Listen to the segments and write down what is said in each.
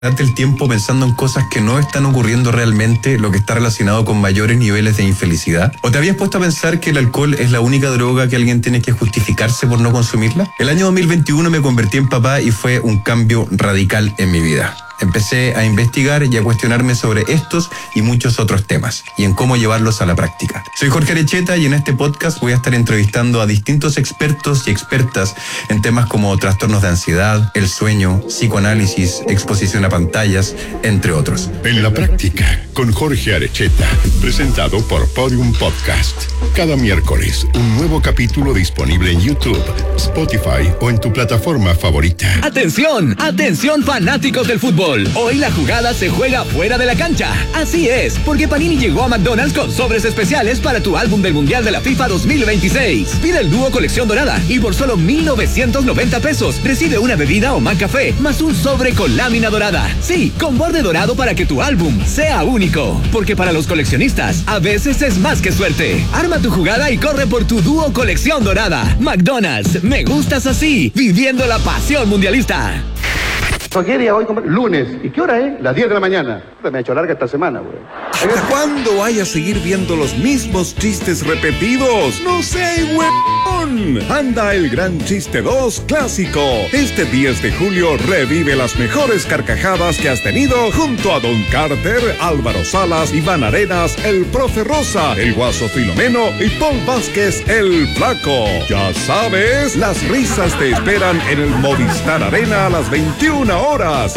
Date el tiempo pensando en cosas que no están ocurriendo realmente, lo que está relacionado con mayores niveles de infelicidad? ¿O te habías puesto a pensar que el alcohol es la única droga que alguien tiene que justificarse por no consumirla? El año 2021 me convertí en papá y fue un cambio radical en mi vida. Empecé a investigar y a cuestionarme sobre estos y muchos otros temas y en cómo llevarlos a la práctica. Soy Jorge Arecheta y en este podcast voy a estar entrevistando a distintos expertos y expertas en temas como trastornos de ansiedad, el sueño, psicoanálisis, exposición a pantallas, entre otros. En la práctica, con Jorge Arecheta, presentado por Podium Podcast. Cada miércoles, un nuevo capítulo disponible en YouTube, Spotify o en tu plataforma favorita. ¡Atención! ¡Atención, fanáticos del fútbol! Hoy la jugada se juega fuera de la cancha. Así es, porque Panini llegó a McDonald's con sobres especiales para tu álbum del Mundial de la FIFA 2026. Pide el dúo colección dorada y por solo 1,990 pesos recibe una bebida o McCafé más un sobre con lámina dorada. Sí, con borde dorado para que tu álbum sea único. Porque para los coleccionistas, a veces es más que suerte. Arma tu jugada y corre por tu dúo colección dorada. McDonald's, me gustas así, viviendo la pasión mundialista. ¿Qué día hoy? Lunes. ¿Y qué hora es? Las 10 de la mañana. Me ha hecho larga esta semana, güey. ¿Hasta cuándo vaya a seguir viendo los mismos chistes repetidos? ¡No sé, huevón! Anda el Gran Chiste 2 Clásico. Este 10 de julio revive las mejores carcajadas que has tenido junto a Don Carter, Álvaro Salas, Iván Arenas, el Profe Rosa, el Guaso Filomeno y Paul Vázquez, el Flaco. Ya sabes, las risas te esperan en el Movistar Arena a las 21 horas.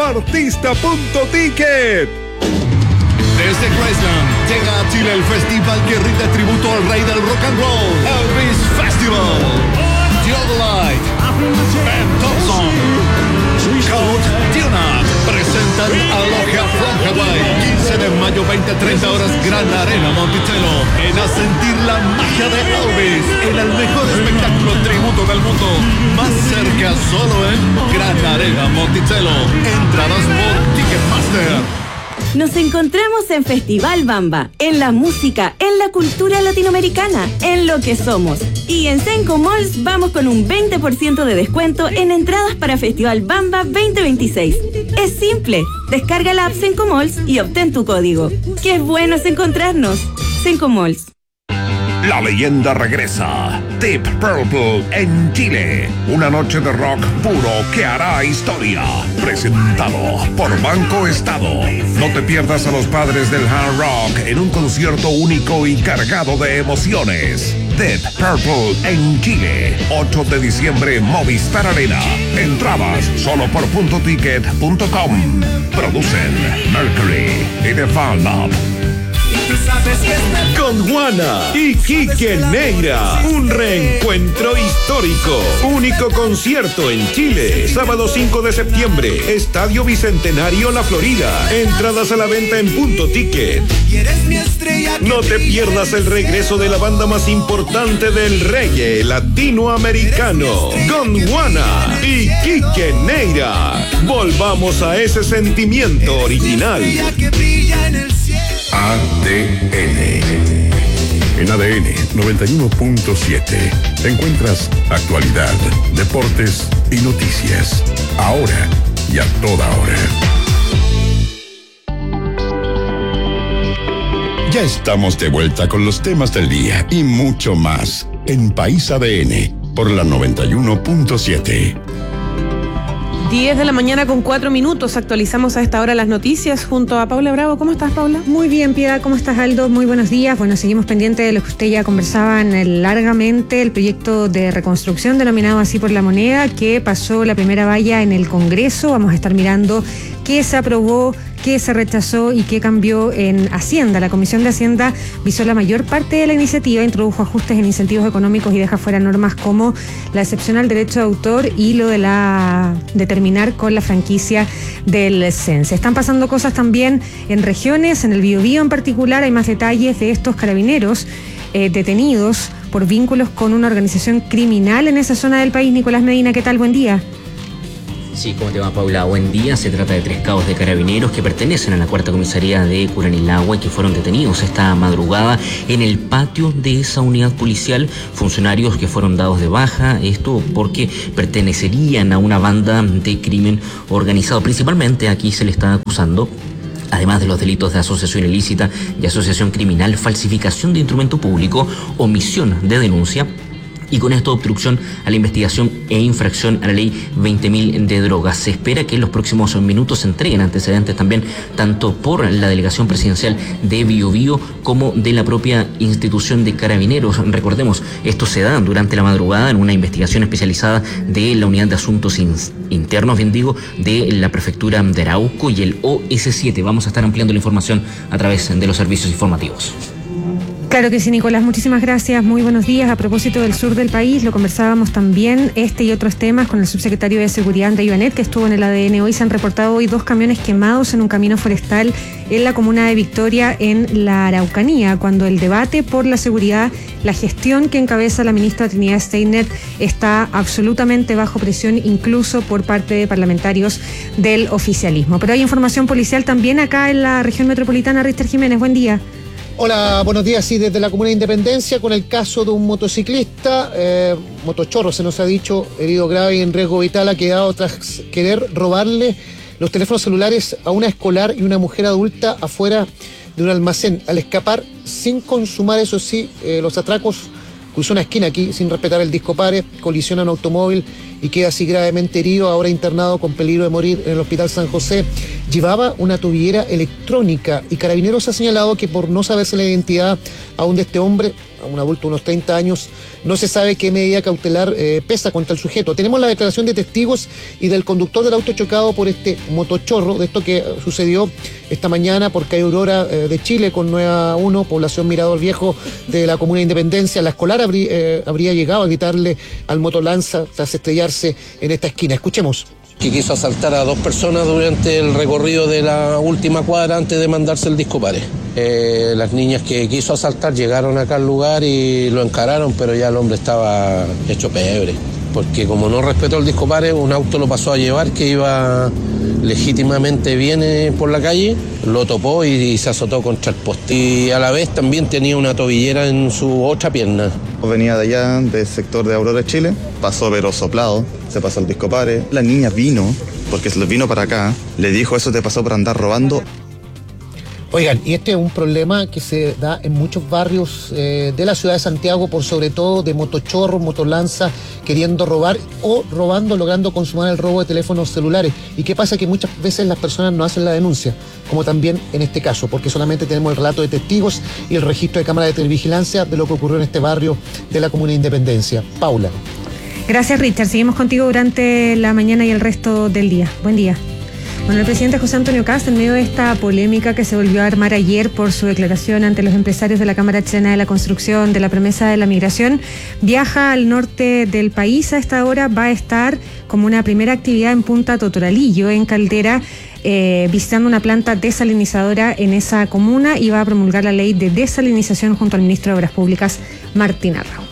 Partista.ticket. Desde Graceland llega a Chile el festival que rinde tributo al rey del rock and roll, Elvis Festival. Theodolite, Ben Thompson, Count Dionat presentan Aloha from Hawaii. 15 de mayo, 20-30 horas, Gran Arena Monticello. Ven a sentir la magia de Elvis en el mejor espectáculo tributo del mundo. Más cerca solo en Gran Arena Monticello. Entradas por Ticketmaster. Nos encontramos en Festival Bamba, en la música, en la cultura latinoamericana, en lo que somos. Y en Senco Malls vamos con un 20% de descuento en entradas para Festival Bamba 2026. Es simple, descarga la app Senco Malls y obtén tu código. ¡Qué bueno es encontrarnos! Senco Malls. La leyenda regresa. Deep Purple en Chile. Una noche de rock puro que hará historia. Presentado por Banco Estado. No te pierdas a los padres del hard rock en un concierto único y cargado de emociones. Deep Purple en Chile. 8 de diciembre, Movistar Arena. Entradas solo por .ticket.com. Producen Mercury y The Fan Lab. Con Juana y Quique Neira, un reencuentro histórico. Único concierto en Chile, sábado 5 de septiembre, Estadio Bicentenario La Florida. Entradas a la venta en .ticket. No te pierdas el regreso de la banda más importante del reggae latinoamericano, con Juana y Quique Neira. Volvamos a ese sentimiento original. ADN. En ADN 91.7 encuentras actualidad, deportes y noticias. Ahora y a toda hora. Ya estamos de vuelta con los temas del día y mucho más en País ADN por la 91.7. 10 de la mañana con 4 minutos. Actualizamos a esta hora las noticias junto a Paula Bravo. ¿Cómo estás, Paula? Muy bien, Piedad. ¿Cómo estás, Aldo? Muy buenos días. Bueno, seguimos pendientes de lo que usted ya conversaba largamente, el proyecto de reconstrucción denominado así por la moneda, que pasó la primera valla en el Congreso. Vamos a estar mirando qué se aprobó, qué se rechazó y qué cambió en Hacienda. La Comisión de Hacienda visó la mayor parte de la iniciativa, introdujo ajustes en incentivos económicos y deja fuera normas como la excepción al derecho de autor y lo de terminar con la franquicia del CENSE. Están pasando cosas también en regiones, en el Biobío en particular. Hay más detalles de estos carabineros detenidos por vínculos con una organización criminal en esa zona del país. Nicolás Medina, ¿qué tal? Buen día. Sí, ¿cómo te va, Paula? Buen día. Se trata de 3 cabos de carabineros que pertenecen a la cuarta comisaría de Curanilahua y que fueron detenidos esta madrugada en el patio de esa unidad policial. Funcionarios que fueron dados de baja, esto porque pertenecerían a una banda de crimen organizado. Principalmente aquí se le está acusando, además de los delitos de asociación ilícita y asociación criminal, falsificación de instrumento público, omisión de denuncia, y con esto obstrucción a la investigación e infracción a la ley 20.000 de drogas. Se espera que en los próximos minutos se entreguen antecedentes también tanto por la delegación presidencial de Biobío como de la propia institución de Carabineros. Recordemos, esto se da durante la madrugada en una investigación especializada de la Unidad de Asuntos Internos, bien digo, de la Prefectura de Arauco y el OS7. Vamos a estar ampliando la información a través de los servicios informativos. Claro que sí, Nicolás, muchísimas gracias, muy buenos días. A propósito del sur del país, lo conversábamos también, y otros temas, con el subsecretario de Seguridad, André Ibanet, que estuvo en el ADN hoy. Se han reportado hoy 2 camiones quemados en un camino forestal en la comuna de Victoria, en la Araucanía, cuando el debate por la seguridad, la gestión que encabeza la ministra Trinidad Steiner, está absolutamente bajo presión, incluso por parte de parlamentarios del oficialismo. Pero hay información policial también acá en la región metropolitana. Richter Jiménez, buen día. Hola, buenos días. Sí, desde la Comuna de Independencia, con el caso de un motociclista, motochorro se nos ha dicho, herido grave y en riesgo vital, ha quedado tras querer robarle los teléfonos celulares a una escolar y una mujer adulta afuera de un almacén. Al escapar, sin consumar, eso sí, los atracos, cruzó una esquina aquí sin respetar el disco pare, colisiona un automóvil y queda así gravemente herido, ahora internado con peligro de morir en el Hospital San José. Llevaba una tobillera electrónica y Carabineros ha señalado que por no saberse la identidad aún de este hombre, a un adulto de unos 30 años, no se sabe qué medida cautelar pesa contra el sujeto. Tenemos la declaración de testigos y del conductor del auto chocado por este motochorro, de esto que sucedió esta mañana por calle Aurora de Chile con 9-1, población Mirador Viejo de la Comuna de Independencia. La escolar habría llegado a gritarle al motolanza tras estrellarse en esta esquina. Escuchemos. Que quiso asaltar a 2 personas durante el recorrido de la última cuadra antes de mandarse el disco pare. Las niñas que quiso asaltar llegaron acá al lugar y lo encararon, pero ya el hombre estaba hecho pebre, porque como no respetó el disco pare, un auto lo pasó a llevar que iba legítimamente bien por la calle, lo topó y se azotó contra el poste. Y a la vez también tenía una tobillera en su otra pierna. Venía de allá, del sector de Aurora, Chile, pasó pero soplado, se pasó el disco pare. La niña vino, porque se vino para acá, le dijo: eso te pasó por andar robando. Oigan, y este es un problema que se da en muchos barrios de la ciudad de Santiago, por sobre todo de motochorros, motolanzas, queriendo robar o robando, logrando consumar el robo de teléfonos celulares. ¿Y qué pasa? Que muchas veces las personas no hacen la denuncia, como también en este caso, porque solamente tenemos el relato de testigos y el registro de cámara de televigilancia de lo que ocurrió en este barrio de la Comuna de Independencia. Paula. Gracias, Richard. Seguimos contigo durante la mañana y el resto del día. Buen día. Bueno, el presidente José Antonio Kast, en medio de esta polémica que se volvió a armar ayer por su declaración ante los empresarios de la Cámara Chilena de la Construcción de la promesa de la migración, viaja al norte del país. A esta hora va a estar como una primera actividad en Punta Totoralillo, en Caldera, visitando una planta desalinizadora en esa comuna, y va a promulgar la ley de desalinización junto al ministro de Obras Públicas, Martín Arrau.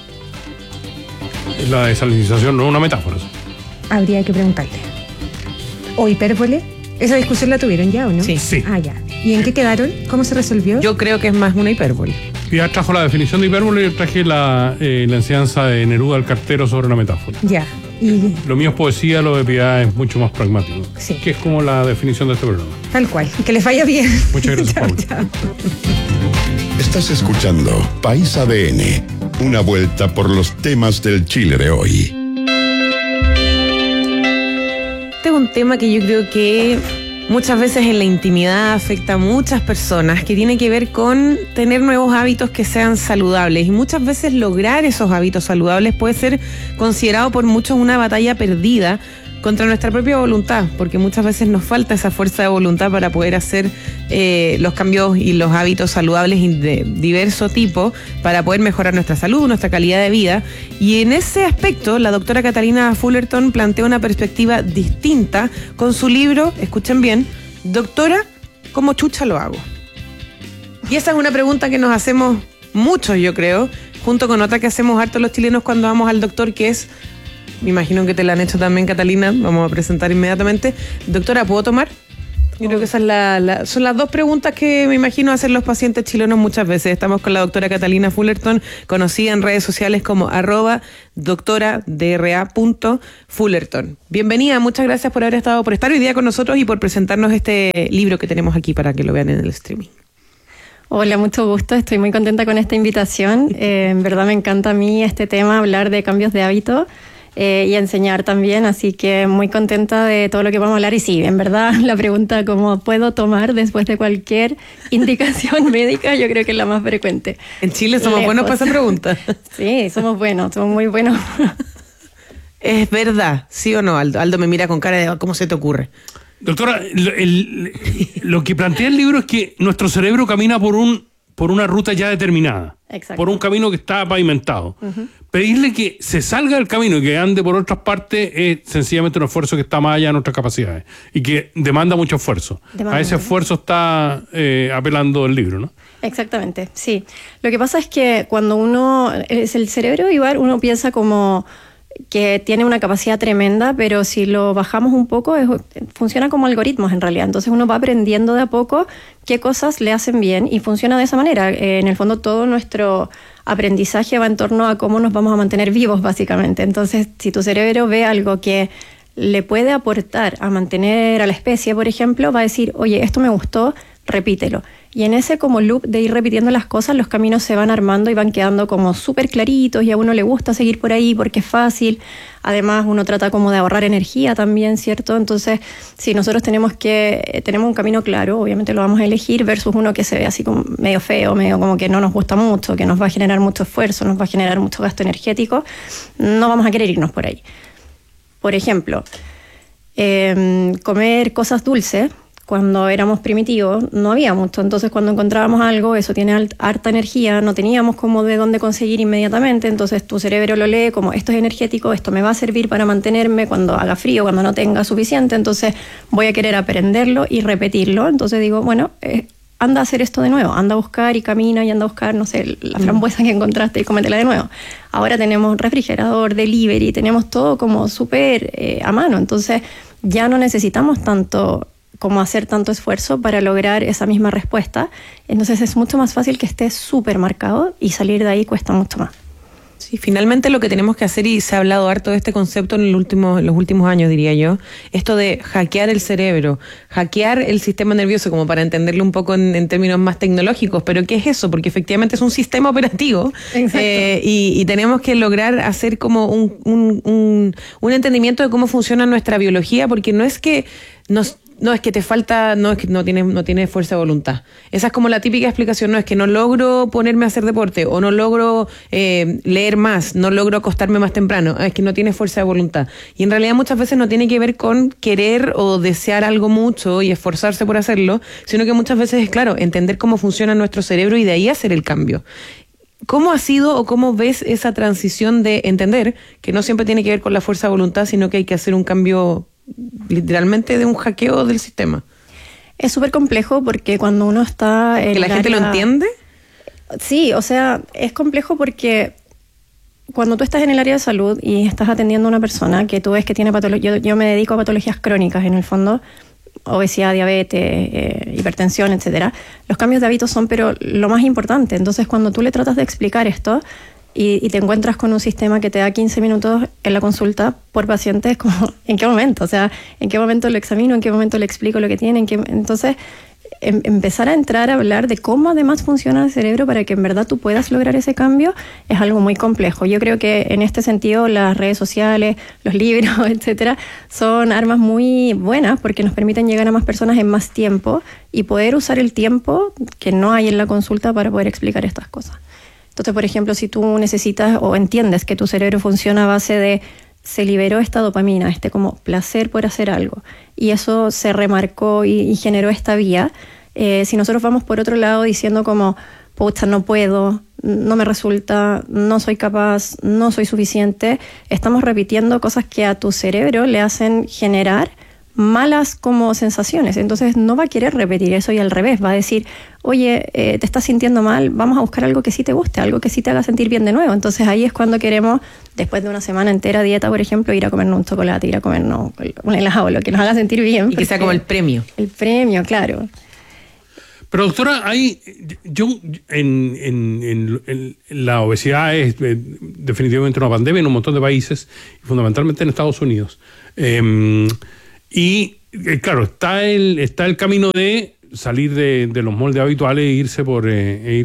La desalinización no es una metáfora. Habría que preguntarle. ¿O hipérbole? ¿Esa discusión la tuvieron ya o no? Sí. Ah, ya. ¿Y en qué quedaron? ¿Cómo se resolvió? Yo creo que es más una hipérbole. Ya trajo la definición de hipérbole y yo traje la enseñanza de Neruda al cartero sobre una metáfora. Ya. Y... lo mío es poesía, lo de Piedad es mucho más pragmático. Sí. Que es como la definición de este programa. Tal cual. Que les vaya bien. Muchas gracias, chao, Paula. chao. Estás escuchando País ADN, una vuelta por los temas del Chile de hoy. Este es un tema que yo creo que muchas veces en la intimidad afecta a muchas personas, que tiene que ver con tener nuevos hábitos que sean saludables, y muchas veces lograr esos hábitos saludables puede ser considerado por muchos una batalla perdida contra nuestra propia voluntad, porque muchas veces nos falta esa fuerza de voluntad para poder hacer los cambios y los hábitos saludables de diverso tipo para poder mejorar nuestra salud, nuestra calidad de vida. Y en ese aspecto, la doctora Catalina Fullerton plantea una perspectiva distinta con su libro, escuchen bien, Doctora, ¿cómo chucha lo hago? Y esa es una pregunta que nos hacemos muchos, yo creo, junto con otra que hacemos harto los chilenos cuando vamos al doctor, que es: Me imagino que te la han hecho también, Catalina. Vamos a presentar inmediatamente. Doctora, ¿puedo tomar? Yo creo que esas son las dos preguntas que me imagino hacer los pacientes chilenos muchas veces. Estamos con la doctora Catalina Fullerton, conocida en redes sociales como @doctora_dra.fullerton. Bienvenida, muchas gracias por estar hoy día con nosotros y por presentarnos este libro que tenemos aquí para que lo vean en el streaming. Hola, mucho gusto. Estoy muy contenta con esta invitación. En verdad me encanta a mí este tema, hablar de cambios de hábito. Y enseñar también, así que muy contenta de todo lo que vamos a hablar. Y sí, en verdad la pregunta ¿cómo puedo tomar después de cualquier indicación médica? Yo creo que es la más frecuente. En Chile somos buenos para esa pregunta. Sí, somos muy buenos. ¿Es verdad? ¿Sí o no, Aldo? Aldo me mira con cara de ¿cómo se te ocurre? Doctora, lo que plantea el libro es que nuestro cerebro camina por una ruta ya determinada. Exacto. Por un camino que está pavimentado. Uh-huh. Pedirle que se salga del camino y que ande por otras partes es sencillamente un esfuerzo que está más allá de nuestras capacidades y que demanda mucho esfuerzo. A ese esfuerzo está apelando el libro, ¿no? Exactamente, sí. Lo que pasa es que cuando uno es el cerebro igual, uno piensa como que tiene una capacidad tremenda, pero si lo bajamos un poco, funciona como algoritmos en realidad. Entonces uno va aprendiendo de a poco qué cosas le hacen bien y funciona de esa manera. En el fondo todo nuestro aprendizaje va en torno a cómo nos vamos a mantener vivos, básicamente. Entonces, si tu cerebro ve algo que le puede aportar a mantener a la especie, por ejemplo, va a decir, oye, esto me gustó, repítelo. Y en ese como loop de ir repitiendo las cosas, los caminos se van armando y van quedando como súper claritos y a uno le gusta seguir por ahí porque es fácil. Además, uno trata como de ahorrar energía también, ¿cierto? Entonces, si nosotros tenemos un camino claro, obviamente lo vamos a elegir versus uno que se ve así como medio feo, medio como que no nos gusta mucho, que nos va a generar mucho esfuerzo, nos va a generar mucho gasto energético, no vamos a querer irnos por ahí. Por ejemplo, comer cosas dulces. Cuando éramos primitivos no había mucho, entonces cuando encontrábamos algo, eso tiene harta energía, no teníamos como de dónde conseguir inmediatamente, entonces tu cerebro lo lee como esto es energético, esto me va a servir para mantenerme cuando haga frío, cuando no tenga suficiente, entonces voy a querer aprenderlo y repetirlo, entonces digo, bueno, anda a hacer esto de nuevo, anda a buscar y camina y anda a buscar, no sé, la frambuesa que encontraste y cómetela de nuevo. Ahora tenemos refrigerador, delivery, tenemos todo como súper a mano, entonces ya no necesitamos como hacer tanto esfuerzo para lograr esa misma respuesta. Entonces es mucho más fácil que esté súper marcado y salir de ahí cuesta mucho más. Sí, finalmente lo que tenemos que hacer, y se ha hablado harto de este concepto en los últimos años, diría yo, esto de hackear el cerebro, hackear el sistema nervioso, como para entenderlo un poco en términos más tecnológicos. Pero ¿qué es eso? Porque efectivamente es un sistema operativo y tenemos que lograr hacer como un entendimiento de cómo funciona nuestra biología, porque no es que no es que te falta, no es que no tienes fuerza de voluntad. Esa es como la típica explicación, no es que no logro ponerme a hacer deporte, o no logro leer más, no logro acostarme más temprano, es que no tienes fuerza de voluntad. Y en realidad muchas veces no tiene que ver con querer o desear algo mucho y esforzarse por hacerlo, sino que muchas veces es, claro, entender cómo funciona nuestro cerebro y de ahí hacer el cambio. ¿Cómo ha sido o cómo ves esa transición de entender que no siempre tiene que ver con la fuerza de voluntad, sino que hay que hacer un cambio literalmente de un hackeo del sistema? Es súper complejo porque cuando uno está en ¿que la gente lo entiende? Sí, o sea, es complejo porque cuando tú estás en el área de salud y estás atendiendo a una persona que tú ves que tiene patología, yo me dedico a patologías crónicas en el fondo, obesidad, diabetes, hipertensión, etcétera. Los cambios de hábitos son pero lo más importante. Entonces cuando tú le tratas de explicar esto y te encuentras con un sistema que te da 15 minutos en la consulta por paciente, es como, ¿en qué momento? O sea, ¿en qué momento lo examino? ¿En qué momento le explico lo que tiene? Entonces, empezar a entrar a hablar de cómo además funciona el cerebro para que en verdad tú puedas lograr ese cambio es algo muy complejo. Yo creo que en este sentido las redes sociales, los libros, etcétera, son armas muy buenas porque nos permiten llegar a más personas en más tiempo y poder usar el tiempo que no hay en la consulta para poder explicar estas cosas. Entonces, por ejemplo, si tú necesitas o entiendes que tu cerebro funciona a base de se liberó esta dopamina, como placer por hacer algo, y eso se remarcó y generó esta vía, si nosotros vamos por otro lado diciendo como, pucha, no puedo, no me resulta, no soy capaz, no soy suficiente, estamos repitiendo cosas que a tu cerebro le hacen generar malas como sensaciones, entonces no va a querer repetir eso y al revés, va a decir, oye, te estás sintiendo mal, vamos a buscar algo que sí te guste, algo que sí te haga sentir bien de nuevo. Entonces ahí es cuando queremos, después de una semana entera de dieta, por ejemplo, ir a comernos un chocolate, ir a comernos un helado, lo que nos haga sentir bien. Y que sea como el premio. El premio, claro. Pero doctora, la obesidad es definitivamente una pandemia en un montón de países, fundamentalmente en Estados Unidos. Claro, está el camino de salir de los moldes habituales e irse por el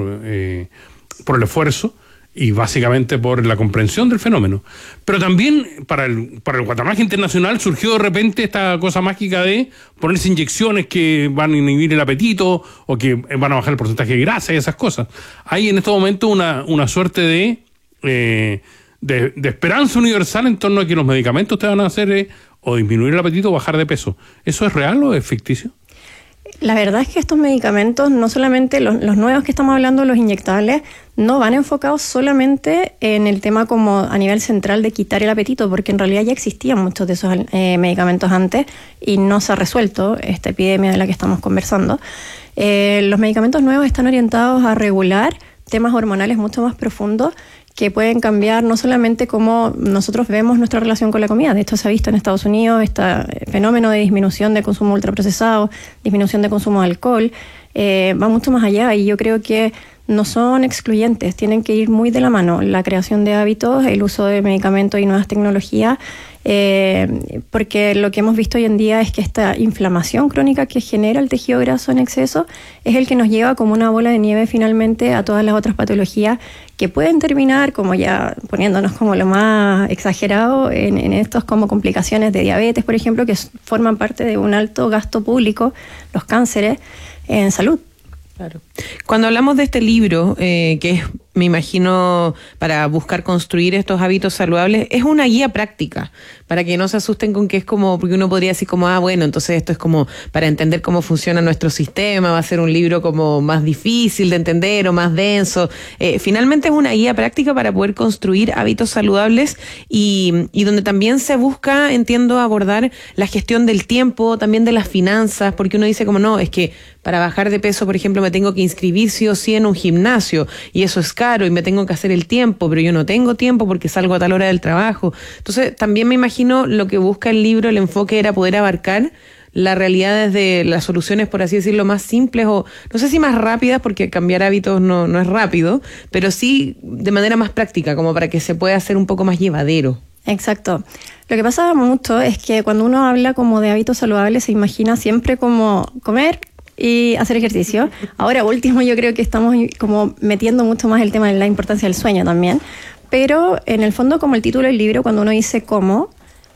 esfuerzo y básicamente por la comprensión del fenómeno. Pero también para el guatamaje internacional surgió de repente esta cosa mágica de ponerse inyecciones que van a inhibir el apetito o que van a bajar el porcentaje de grasa y esas cosas. Hay en este momento una suerte de esperanza universal en torno a que los medicamentos te van a hacer o disminuir el apetito o bajar de peso. ¿Eso es real o es ficticio? La verdad es que estos medicamentos, no solamente los nuevos que estamos hablando, los inyectables, no van enfocados solamente en el tema como a nivel central de quitar el apetito, porque en realidad ya existían muchos de esos medicamentos antes y no se ha resuelto esta epidemia de la que estamos conversando. Los medicamentos nuevos están orientados a regular temas hormonales mucho más profundos que pueden cambiar no solamente cómo nosotros vemos nuestra relación con la comida. De hecho, se ha visto en Estados Unidos este fenómeno de disminución de consumo ultraprocesado, disminución de consumo de alcohol, va mucho más allá y yo creo que no son excluyentes, tienen que ir muy de la mano la creación de hábitos, el uso de medicamentos y nuevas tecnologías, porque lo que hemos visto hoy en día es que esta inflamación crónica que genera el tejido graso en exceso es el que nos lleva como una bola de nieve finalmente a todas las otras patologías que pueden terminar, como ya poniéndonos como lo más exagerado, en estos como complicaciones de diabetes, por ejemplo, que forman parte de un alto gasto público, los cánceres en salud. Claro. Cuando hablamos de este libro, que es, me imagino, para buscar construir estos hábitos saludables, es una guía práctica, para que no se asusten con que es como, porque uno podría decir como, bueno, entonces esto es como para entender cómo funciona nuestro sistema, va a ser un libro como más difícil de entender o más denso. Finalmente es una guía práctica para poder construir hábitos saludables y donde también se busca, entiendo, abordar la gestión del tiempo, también de las finanzas, porque uno dice como, no, es que para bajar de peso, por ejemplo, me tengo que inscribir sí o sí en un gimnasio y eso es caro y me tengo que hacer el tiempo, pero yo no tengo tiempo porque salgo a tal hora del trabajo. Entonces, también me imagino lo que busca el libro, el enfoque era poder abarcar la realidad desde las soluciones, por así decirlo, más simples o no sé si más rápidas, porque cambiar hábitos no es rápido, pero sí de manera más práctica, como para que se pueda hacer un poco más llevadero. Exacto. Lo que pasa mucho es que cuando uno habla como de hábitos saludables se imagina siempre como comer y hacer ejercicio. Ahora último yo creo que estamos como metiendo mucho más el tema de la importancia del sueño también, pero en el fondo como el título del libro, cuando uno dice cómo,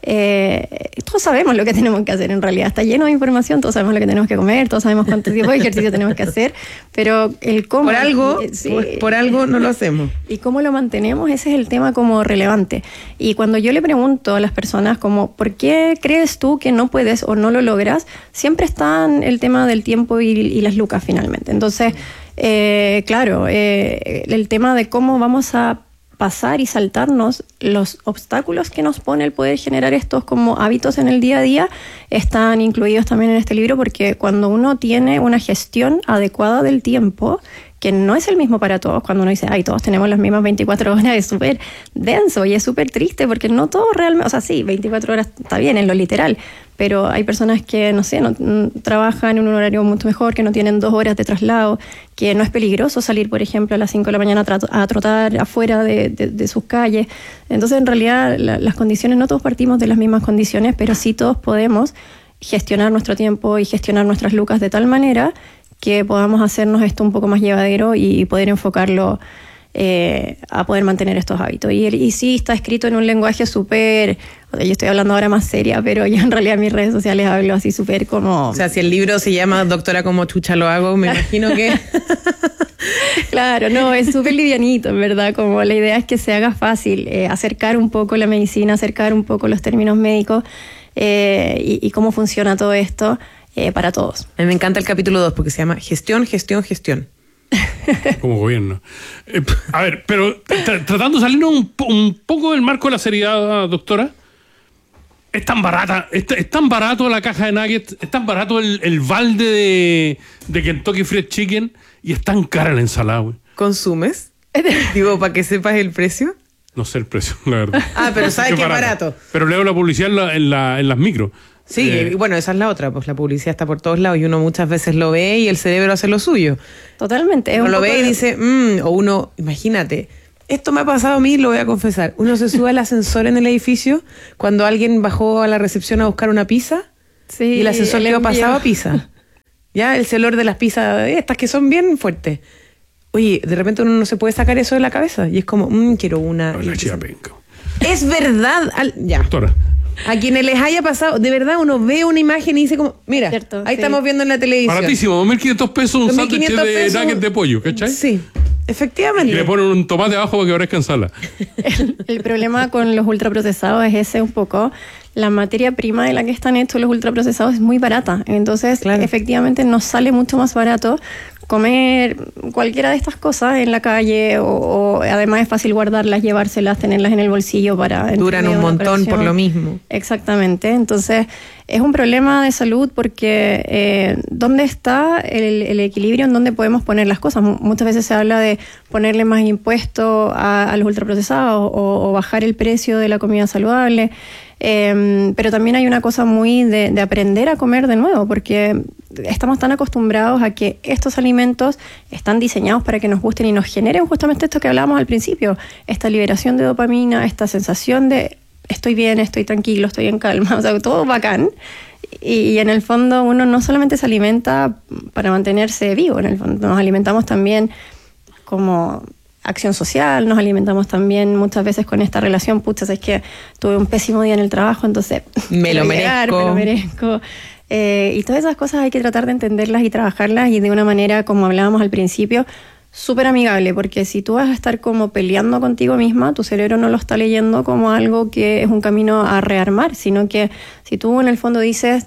todos sabemos lo que tenemos que hacer en realidad, está lleno de información, todos sabemos lo que tenemos que comer, todos sabemos cuánto tipo de ejercicio tenemos que hacer, pero el cómo... Por algo no lo hacemos. Y cómo lo mantenemos, ese es el tema como relevante. Y cuando yo le pregunto a las personas como, ¿por qué crees tú que no puedes o no lo logras? Siempre está el tema del tiempo y las lucas finalmente. Entonces, claro, el tema de cómo vamos a pasar y saltarnos los obstáculos que nos pone el poder generar estos como hábitos en el día a día están incluidos también en este libro, porque cuando uno tiene una gestión adecuada del tiempo, que no es el mismo para todos, cuando uno dice, todos tenemos las mismas 24 horas, es súper denso y es súper triste, porque no todos realmente, o sea, sí, 24 horas está bien en lo literal, pero hay personas que, no sé, trabajan en un horario mucho mejor, que no tienen 2 horas de traslado, que no es peligroso salir, por ejemplo, a las 5 de la mañana a trotar afuera de sus calles. Entonces, en realidad, las condiciones, no todos partimos de las mismas condiciones, pero sí todos podemos gestionar nuestro tiempo y gestionar nuestras lucas de tal manera que podamos hacernos esto un poco más llevadero y poder enfocarlo a poder mantener estos hábitos. Y sí, está escrito en un lenguaje súper... O sea, yo estoy hablando ahora más seria, pero yo en realidad en mis redes sociales hablo así súper como... O sea, si el libro se llama Doctora, ¿cómo chucha lo hago? Me imagino que... Claro, no, es súper livianito, en verdad. Como la idea es que se haga fácil, acercar un poco la medicina, acercar un poco los términos médicos y cómo funciona todo esto para todos. A mí me encanta el capítulo 2 porque se llama Gestión, Gestión, Gestión. Como gobierno. A ver, pero tratando de salirnos un poco del marco de la seriedad, doctora, Es tan barata, es tan barato la caja de nuggets, es tan barato el balde de Kentucky Fried Chicken y es tan cara la ensalada, güey. ¿Consumes? Digo, para que sepas el precio. No sé el precio, la verdad. Pero sabes que es barato. Pero leo la publicidad en las micros. Sí, y bueno, esa es la otra, pues la publicidad está por todos lados y uno muchas veces lo ve y el cerebro hace lo suyo. Totalmente. Uno lo ve y dice, o uno, imagínate, esto me ha pasado a mí, lo voy a confesar. Uno se sube al ascensor en el edificio cuando alguien bajó a la recepción a buscar una pizza y el ascensor le pasaba pizza. Ya, el olor de las pizzas, estas que son bien fuertes. Oye, de repente uno no se puede sacar eso de la cabeza y es como, quiero una. Es verdad, ya. Doctora. A quienes les haya pasado, de verdad uno ve una imagen y dice como, mira, ahí estamos viendo en la televisión. Baratísimo, 2.500 pesos un sándwich de nuggets de pollo, ¿cachai? Sí, efectivamente. Y le ponen un tomate abajo para que parezca ensalada. El problema con los ultraprocesados es ese un poco. La materia prima de la que están hechos los ultraprocesados es muy barata. Entonces, efectivamente, nos sale mucho más barato comer cualquiera de estas cosas en la calle o además es fácil guardarlas, llevárselas, tenerlas en el bolsillo para... Duran un montón por lo mismo. Exactamente. Entonces, es un problema de salud porque ¿dónde está el equilibrio en dónde podemos poner las cosas? Muchas veces se habla de ponerle más impuesto a los ultraprocesados o bajar el precio de la comida saludable. Pero también hay una cosa muy de aprender a comer de nuevo, porque estamos tan acostumbrados a que estos alimentos están diseñados para que nos gusten y nos generen justamente esto que hablábamos al principio, esta liberación de dopamina, esta sensación de estoy bien, estoy tranquilo, estoy en calma, o sea, todo bacán. Y en el fondo uno no solamente se alimenta para mantenerse vivo, en el fondo nos alimentamos también como acción social, nos alimentamos también muchas veces con esta relación, pucha, es que tuve un pésimo día en el trabajo, entonces me lo merezco. Y todas esas cosas hay que tratar de entenderlas y trabajarlas y de una manera, como hablábamos al principio, súper amigable, porque si tú vas a estar como peleando contigo misma, tu cerebro no lo está leyendo como algo que es un camino a rearmar, sino que si tú en el fondo dices,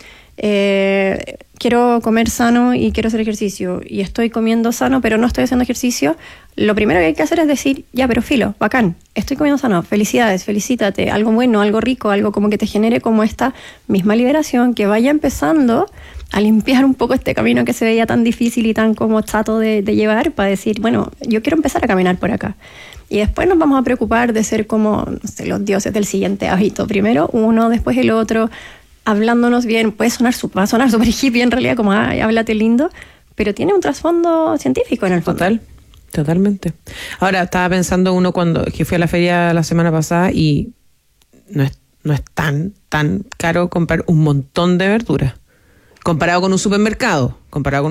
quiero comer sano y quiero hacer ejercicio y estoy comiendo sano pero no estoy haciendo ejercicio, lo primero que hay que hacer es decir, pero filo, bacán, estoy comiendo sano, felicidades, felicítate, algo bueno, algo rico, algo como que te genere como esta misma liberación, que vaya empezando a limpiar un poco este camino que se veía tan difícil y tan como chato de llevar, para decir, bueno, yo quiero empezar a caminar por acá. Y después nos vamos a preocupar de ser como, no sé, los dioses del siguiente hábito, primero uno, después el otro, hablándonos bien, va a sonar súper hippie en realidad, como háblate lindo, pero tiene un trasfondo científico en el fondo. Totalmente. Ahora, estaba pensando uno que fui a la feria la semana pasada y no es tan caro comprar un montón de verduras, comparado con un supermercado.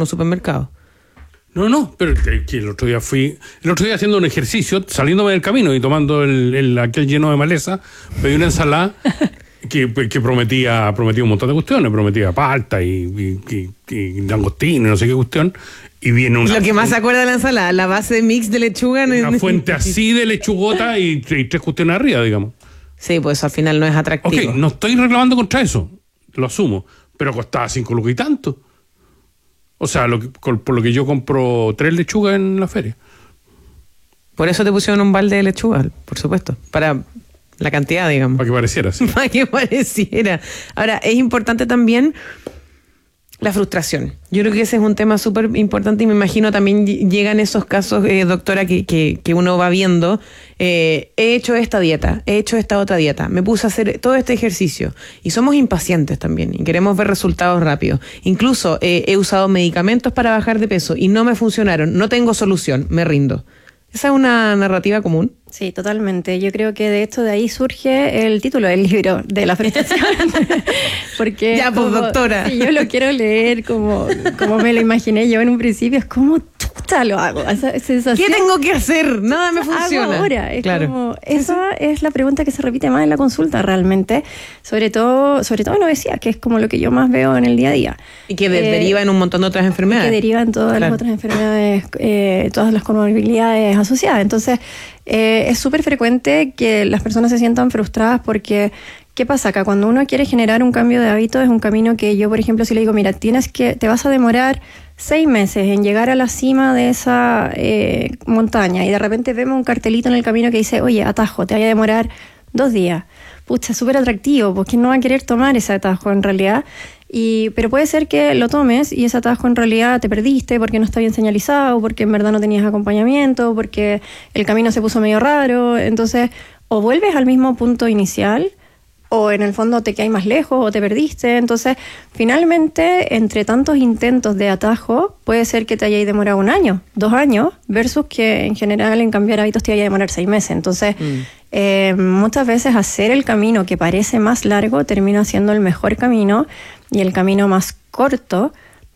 No, pero que el otro día haciendo un ejercicio, saliéndome del camino y tomando aquel lleno de maleza, pedí una ensalada que prometía un montón de cuestiones, prometía palta y langostino, no sé qué cuestión, y viene lo que más se acuerda de la ensalada, la base de mix de lechuga. Una fuente así de lechugota y tres cuestiones arriba, digamos. Sí, pues al final no es atractivo. Ok, no estoy reclamando contra eso, lo asumo, pero costaba 5 lucas y tanto. O sea, por lo que yo compro 3 lechugas en la feria. Por eso te pusieron un balde de lechuga, por supuesto, para la cantidad, digamos. Para que pareciera, sí. Para que pareciera. Ahora, es importante también la frustración. Yo creo que ese es un tema súper importante y me imagino también llegan esos casos, doctora, que uno va viendo. He hecho esta dieta, he hecho esta otra dieta, me puse a hacer todo este ejercicio. Y somos impacientes también y queremos ver resultados rápidos. Incluso he usado medicamentos para bajar de peso y no me funcionaron, no tengo solución, me rindo. ¿Esa es una narrativa común? Sí, totalmente. Yo creo que de hecho de ahí surge el título del libro, de la frustración. Porque ya, pues, doctora. Si yo lo quiero leer como me lo imaginé yo en un principio, es como chuta lo hago. Esa sensación, ¿qué tengo que hacer? Nada me funciona. Hago ahora. Es claro. como, esa es la pregunta que se repite más en la consulta realmente, sobre todo en obesidad, que es como lo que yo más veo en el día a día. Y que deriva en un montón de otras enfermedades. Que deriva en todas las otras enfermedades, todas las comorbilidades asociadas. Entonces, es súper frecuente que las personas se sientan frustradas porque, ¿qué pasa acá? Cuando uno quiere generar un cambio de hábito, es un camino que yo, por ejemplo, si le digo, mira, te vas a demorar 6 meses en llegar a la cima de esa montaña, y de repente vemos un cartelito en el camino que dice, oye, atajo, te vaya a demorar 2 días. pucha, es súper atractivo, porque no va a querer tomar ese atajo en realidad. Pero puede ser que lo tomes y ese atajo en realidad te perdiste porque no está bien señalizado, porque en verdad no tenías acompañamiento, porque el camino se puso medio raro. Entonces, o vuelves al mismo punto inicial, o en el fondo te quedas más lejos o te perdiste. Entonces, finalmente, entre tantos intentos de atajo, puede ser que te hayáis demorado 1 año, 2 años, versus que en general en cambiar hábitos te vaya a demorar 6 meses. Entonces, muchas veces hacer el camino que parece más largo termina siendo el mejor camino y el camino más corto